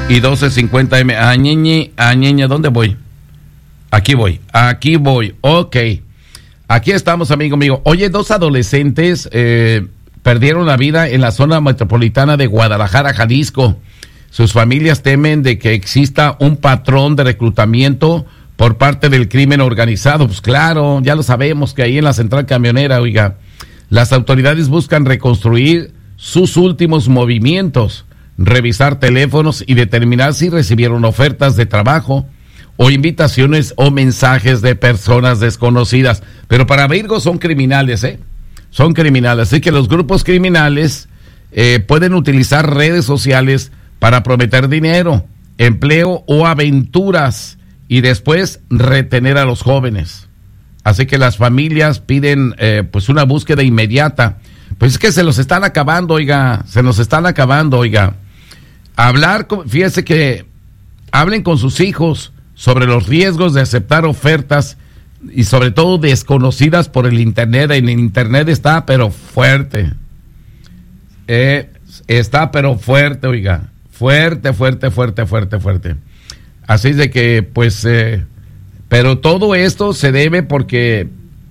y 1250M. Añeñe, ¿dónde voy? Aquí voy, ok. Aquí estamos, amigo mío. Oye, 2 adolescentes perdieron la vida en la zona metropolitana de Guadalajara, Jalisco. Sus familias temen de que exista un patrón de reclutamiento por parte del crimen organizado. Pues claro, ya lo sabemos que ahí en la central camionera, oiga, las autoridades buscan reconstruir sus últimos movimientos, revisar teléfonos y determinar si recibieron ofertas de trabajo o invitaciones o mensajes de personas desconocidas. Pero para Virgo son criminales, son criminales. Así que los grupos criminales pueden utilizar redes sociales para prometer dinero, empleo o aventuras y después retener a los jóvenes. Así que las familias piden pues una búsqueda inmediata. Pues es que se los están acabando, oiga, Fíjese que hablen con sus hijos sobre los riesgos de aceptar ofertas y sobre todo desconocidas por el internet. En el internet está pero fuerte. Oiga. Fuerte. Así es de que, pues, pero todo esto se debe porque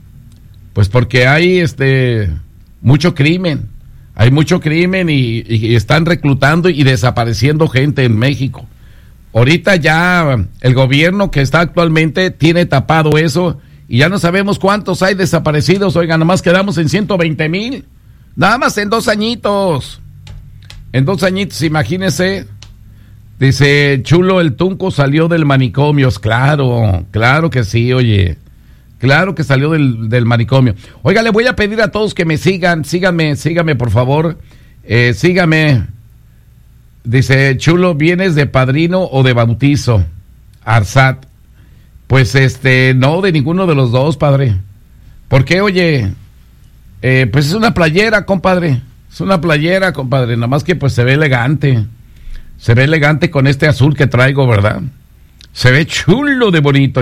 hay mucho crimen. Hay mucho crimen y están reclutando y desapareciendo gente en México. Ahorita ya el gobierno que está actualmente tiene tapado eso y ya no sabemos cuántos hay desaparecidos. Oiga, nomás quedamos en 120,000. Nada más en 2 añitos. En 2 añitos, imagínese. Dice, Chulo, el Tunco salió del manicomio. Claro que sí, oye. Claro que salió del manicomio. Oiga, le voy a pedir a todos que me sigan. Sígame, por favor. Sígame. Dice, Chulo, ¿vienes de padrino o de bautizo? Arsat. Pues no, de ninguno de los dos, padre. ¿Por qué, oye? Pues es una playera, compadre. Nada más que pues se ve elegante. Se ve elegante con este azul que traigo, ¿verdad? Se ve chulo de bonito.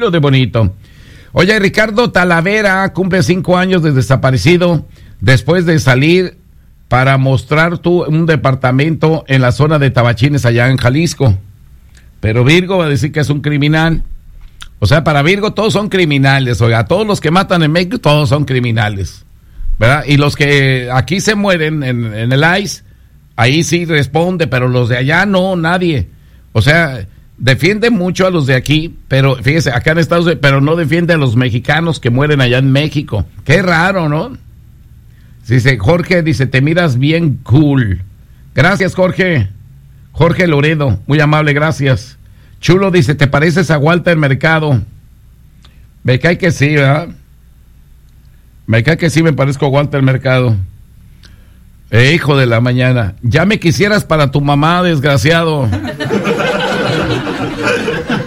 Oye, Ricardo Talavera cumple 5 años de desaparecido después de salir para mostrar un departamento en la zona de Tabachines allá en Jalisco. Pero Virgo va a decir que es un criminal. O sea, para Virgo todos son criminales, oiga, todos los que matan en México todos son criminales, ¿verdad? Y los que aquí se mueren en el ICE, ahí sí responde, pero los de allá no, nadie. O sea, defiende mucho a los de aquí, pero fíjese, acá en Estados Unidos, pero no defiende a los mexicanos que mueren allá en México. Qué raro, ¿no? Dice Jorge, te miras bien cool. Gracias, Jorge. Jorge Loredo, muy amable, gracias. Chulo dice, ¿te pareces a Walter Mercado? Me cae que sí, ¿verdad? Me parezco a Walter Mercado. Hijo de la mañana, ya me quisieras para tu mamá, desgraciado.